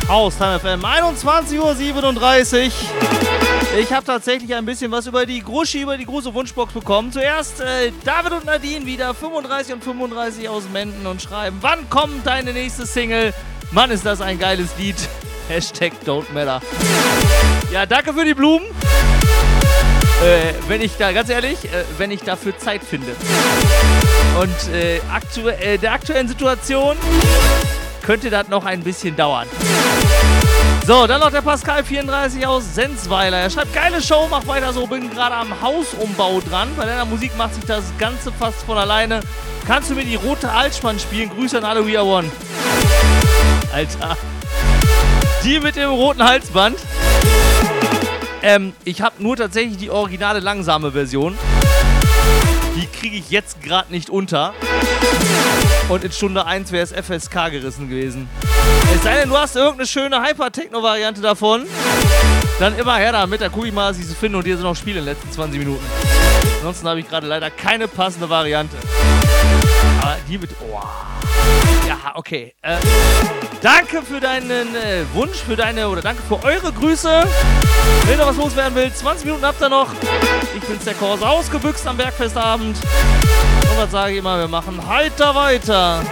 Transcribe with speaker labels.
Speaker 1: Haustime FM, 21:37 Uhr. Ich habe tatsächlich ein bisschen was über die Gruschi, über die große Wunschbox bekommen. Zuerst David und Nadine wieder, 35 und 35 aus Menden und schreiben, wann kommt deine nächste Single? Mann, ist das ein geiles Lied. Hashtag Don't Matter. Ja, danke für die Blumen. Wenn ich da, ganz ehrlich, wenn ich dafür Zeit finde. Und der aktuellen Situation könnte das noch ein bisschen dauern. So, dann noch der Pascal 34 aus Sensweiler. Er schreibt, geile Show, mach weiter so, bin gerade am Hausumbau dran. Bei deiner Musik macht sich das Ganze fast von alleine. Kannst du mir die rote Halsspann spielen? Grüße an alle We Are One. Alter. Die mit dem roten Halsband. Ich habe nur tatsächlich die originale langsame Version. Die kriege ich jetzt gerade nicht unter. Und in Stunde 1 wäre es FSK gerissen gewesen. Es sei denn, du hast irgendeine schöne Hyper-Techno-Variante davon. Dann immer her damit, da gucke ich mal, dass ich sie finde und dir so noch spiele in den letzten 20 Minuten. Ansonsten habe ich gerade leider keine passende Variante. Aber die mit... Oh. Ja, okay. Danke für deinen Wunsch, danke für eure Grüße. Wenn du was loswerden willst, 20 Minuten habt ihr noch. Ich bin's, der Corsa, ausgebüxt am Bergfestabend. Und was sage ich immer, wir machen heiter weiter.